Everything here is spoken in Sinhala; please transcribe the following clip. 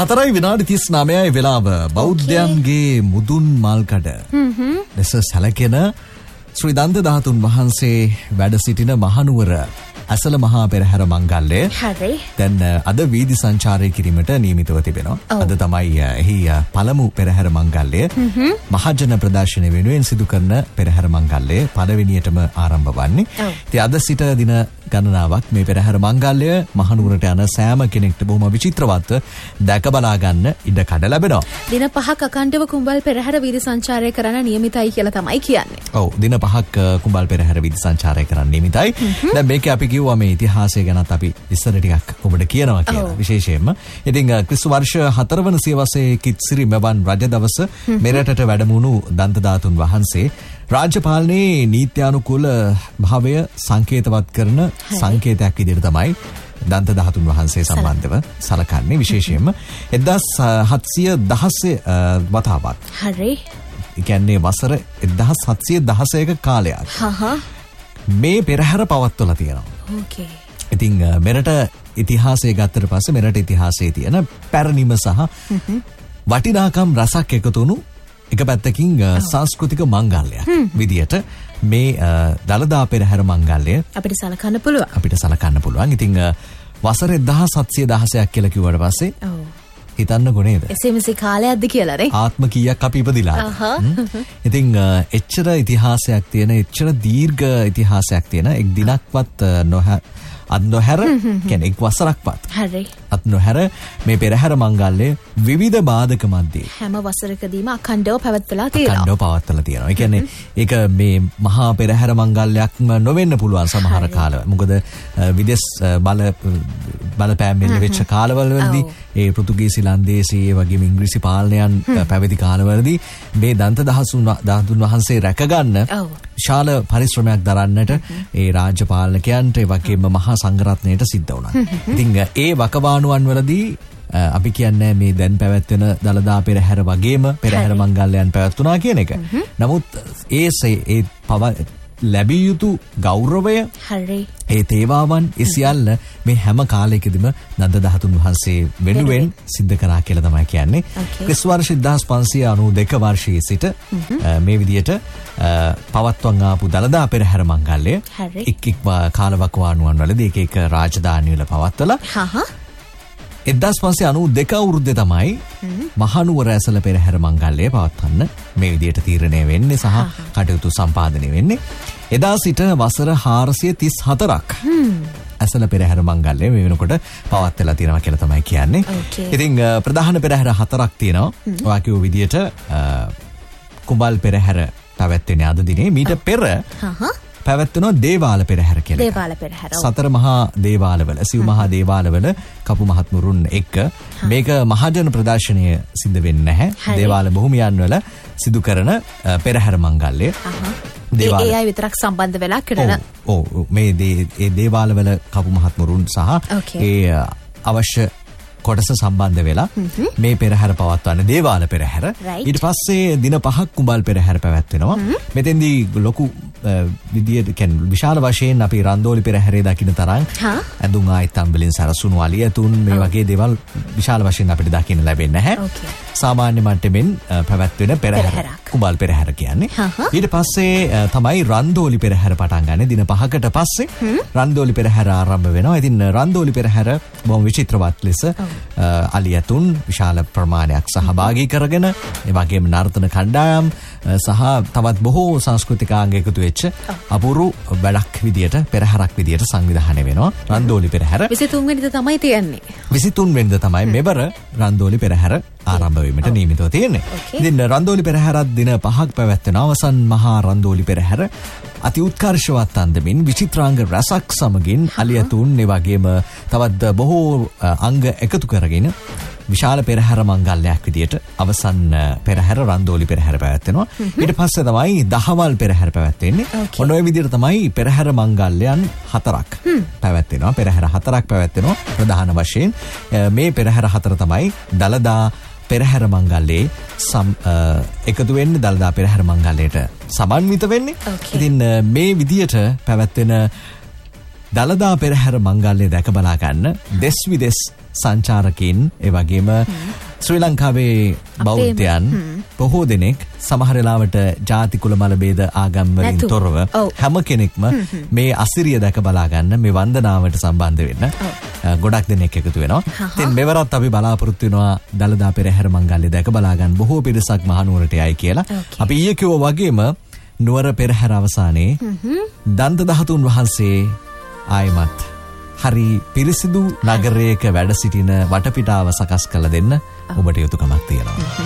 4:39 වෙලාව බෞද්ධයන්ගේ මුදුන් මල්කඩ ලෙස සැලකෙන ශ්‍රී දන්ත ධාතුන් වහන්සේ වැඩ සිටින මහනුවර අසල මහා පෙරහැර මංගල්‍යය දැන් අද වීදි සංචාරය කිරීමට නියමිතව තිබෙනවා. අද තමයි එහි පළමු පෙරහැර මංගල්‍යය මහජන ප්‍රදර්ශනය වෙනුවෙන් සිදු කරන පෙරහැර මංගල්‍යය පළවෙනියටම ආරම්භ වන්නේ. ඉතින් අද සිට දින ගණනාවක් මේ පෙරහැර මංගල්‍යය මහනුවරට යන සෑම කෙනෙක්ට බොහොම විචිත්‍රවත්ව දැක බලා ගන්න ඉඩ කඩ ලැබෙනවා. දින 5ක් අකණ්ඩව කුඹල් පෙරහැර වීදි සංචාරය කරන්න නියමිතයි කියලා තමයි කියන්නේ. ඔව් දින 5ක් කුඹල් පෙරහැර වීදි සංචාරය කරන්න නියමිතයි. දැන් මේකේ අපි කිව්වා මේ ඉතිහාසය ගැනත් අපි ඉස්සර ටිකක් ඔබට කියනවා කියලා විශේෂයෙන්ම. ඉතින් ක්‍රිස්තු වර්ෂ 4 වන සියවසේ කිත්සිරි මෙවන් රජ දවස මෙරටට වැඩමුණු දන්ත ධාතුන් වහන්සේ රාජ්‍ය පාලනයේ නීත්‍යානුකූල භාවය සංකේතවත් කරන සංකේතයක් විදිහට තමයි දන්ත ධාතුන් වහන්සේ සම්බන්ධව සලකන්නේ විශේෂයෙන්ම 1716 වතාවක්. හරි. ඒ කියන්නේ වසර 1716ක කාලයක්. මේ පෙරහැර පවත්වලා තියෙනවා. ඕකේ. ඉතින් මෙරට ඉතිහාසය ගත්තට පස්සේ මෙරට ඉතිහාසයේ තියෙන පැරණිම සහ වටිනාකම් රසක් එකතු වුණු එක පැත්තකින් සංස්කෘතික මංගල්‍යයක් විදියට මේ දළදා පෙරහැර මංගල්‍යය අපිට සලකන්න පුළුවන්. ඉතින් වසර 1716ක් කියලා කිව්වට පස්සේ හිතන්න ගොනේද? එසේමසේ කාලයක්ද කියලා නේ? ආත්ම කීයක් අපි ඉපදිලාද? ඉතින් එච්චර ඉතිහාසයක් තියෙන, එච්චර දීර්ඝ ඉතිහාසයක් තියෙන එක් දිනක්වත් නොහැර කියන්නේ එක් වසරක්වත්. හරි. නොහැර මේ පෙරහැර මංගල්‍යය විවිධ බාධක මැද්දේ හැම වසරකදීම අඛණ්ඩව පැවැත්වලා තියෙනවා. ඒ කියන්නේ ඒක මේ මහා පෙරහැර මංගල්‍යයක්ම නොවෙන්න පුළුවන් සමහර කාලවල. මොකද විදේශ බලපෑම් වෙච්ච කාලවලදී ඒ පෘතුගීසි ලන්දේසී වගේම ඉංග්‍රීසි පාලනයන් පැවති කාලවලදී මේ දන්ත ධාතුන් වහන්සේ රැකගන්න විශාල පරිශ්‍රමයක් දරන්නට ඒ රාජ්‍ය පාලකයන්ට ඒ වගේම මහා සංඝරත්නයට සිද්ධ වුණා. ඉතින් ඒ වකවානුවන් වලදී අපි කියන්නේ මේ දැන් පැවැත්වෙන දළදා පෙරහැර වගේම පෙරහැර මංගල්‍යයන් පැවැත්වුණා කියන එක. නමුත් ඒ ලැබිය යුතු ගෞරවය ඒ තේවාවන් සියල්ල මේ හැම කාලයකදීම දන්ත ධාතුන් වහන්සේ වෙනුවෙන් සිද්ධ කරා කියලා තමයි කියන්නේ. ක්‍රිස්තු වර්ෂ 1592 වර්ෂයේ සිට මේ විදියට පවත්වන් ආපු දළදා පෙරහැර මංගල්‍යය එක් කාලවකවානුවන් වලදී එක රාජධානි වල පවත්වලා 1592 අවුරුද්දේ තමයි මහනුවර ඇසල පෙරහැර මංගල්‍යය පවත්වන්න මේ විදියට තීරණය වෙන්නේ සහ කටයුතු සම්පාදනය වෙන්නේ. එදා සිට වසර 434ක් ඇසල පෙරහැර මංගල්‍යය මේ වෙනකොට පවත්වලා තියෙනවා කියලා තමයි කියන්නේ. ඉතින් ප්‍රධාන පෙරහැර 4ක් තියෙනවා. ඔයා කිව්ව විදියට කුඹල් පෙරහැර පැවැත්වෙන අද දිනේ මීට පෙර පැවැත්වෙනවා දේවාල පෙරහැර කියලා. දේවාල පෙරහැර. සතර මහා දේවාලවල, සිව් මහා දේවාලවල කපු මහත්මුරුන් එක්ක මේක මහජන ප්‍රදර්ශනය සිද්ධ වෙන්නේ නැහැ. දේවාල භූමියන් වල සිදු කරන පෙරහැර මංගල්‍යය. දේවාල ඒ අය විතරක් සම්බන්ධ වෙලා කරන. ඔව් මේ දේවාලවල කපු මහත්මුරුන් සහ ඒ අවශ්‍ය කොටස සම්බන්ධ වෙලා මේ පෙරහැර පවත්වන්නේ දේවාල පෙරහැර. ඊට පස්සේ දින 5ක් කුඹල් පෙරහැර පැවැත්වෙනවා. මෙතෙන්දී ලොකු විදියට කියන්නේ විශාල වශයෙන් අපි රන්දෝලි පෙරහැරේ දකින්න තරම් ඇඳුම් ආයතම් වලින් සරසුණු අලියතුන් මේ වගේ දේවල් විශාල වශයෙන් අපිට දකින්න ලැබෙන්නේ නැහැ. සාමාන්‍ය මට්ටමින් පැවැත්වෙන පෙරහැර කුඹල් පෙරහැර කියන්නේ. ඊට පස්සේ තමයි රන්දෝලි පෙරහැර පටන් ගන්න. දින 5කට පස්සේ රන්දෝලි පෙරහැර ආරම්භ වෙනවා. ඉතින් රන්දෝලි පෙරහැර බොහොම විචිත්‍රවත් ලෙස අලියතුන් විශාල ප්‍රමාණයක් සහභාගී කරගෙන ඒ වගේම නර්තන කණ්ඩායම් සහ තවත් බොහෝ සංස්කෘතික අංග එකතු වෙච්ච අපූර්ව වැඩක් විදියට පෙරහැරක් විදියට සංවිධානය වෙනවා රන්දෝලි පෙරහැර. 23 වෙනිදා තමයි තියෙන්නේ. 23 වෙනිදා තමයි මෙවර රන්දෝලි පෙරහැර ආරම්භ වීමට නියමිතව තියෙන්නේ. ඉතින් රන්දෝලි පෙරහැරත් දින 5ක් පැවැත්වෙන අවසන් මහා රන්දෝලි පෙරහැර අති උත්කර්ෂවත් අන්දමින් විචිත්‍රාංග රසක් සමගින් අලියතුන් ඒ වගේම තවත් බොහෝ අංග එකතු කරගෙන විශාල පෙරහැර මංගල්‍යයක් විදියට අවසන් පෙරහැර රන්දෝලි පෙරහැර පැවැත්වෙනවා. ඊට පස්සේ තමයි දහවල් පෙරහැර පැවැත්වෙන්නේ. ඔන්න ඔය විදියට තමයි පෙරහැර මංගල්‍යයන් 4ක් පැවැත්වෙනවා. පෙරහැර 4ක් පැවැත්වෙනවා ප්‍රධාන වශයෙන්. මේ පෙරහැර 4 තමයි දළදා පෙරහැර මංගල්‍යයේ එකතු වෙන්නේ දළදා පෙරහැර මංගල්‍යයට සමන්විත වෙන්නේ. ඉතින් මේ විදියට පැවැත්වෙන දළදා පෙරහැර මංගල්‍ය දැක බලා ගන්න දෙස් විදෙස් සංචාරකයින් ඒ වගේම ශ්‍රී ලංකාවේ බෞද්ධයන් බොහෝ දෙනෙක් සමහර වෙලාවට ජාති කුල මල භේද ආගම් වලින් තොරව හැම කෙනෙක්ම මේ අසිරිය දැක බලා ගන්න මේ වන්දනාවට සම්බන්ධ වෙන්න ගොඩක් දෙනෙක් එකතු වෙනවා. ඉතින් මෙවරත් අපි බලාපොරොත්තු වෙනවා දළදා පෙරහැර මංගල්‍ය දැක බලා ගන්න බොහෝ පිරිසක් මහනුවරට යයි කියලා. අපි ඊයේ කිව්වා වගේම නුවර පෙරහැර අවසානයේ දන්ත ධාතුන් වහන්සේ ආයමත් හරි පිරිසිදු නගරයක වැඩ සිටින වටපිටාව සකස් කළ දෙන්න ඔබට යුතුයකමක් තියෙනවා.